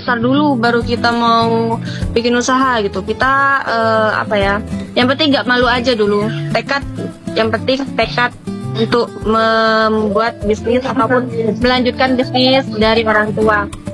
besar dulu baru kita mau bikin usaha gitu. Kita apa ya, yang penting nggak malu aja dulu, tekad, yang penting tekad untuk membuat bisnis ataupun melanjutkan bisnis dari orang tua.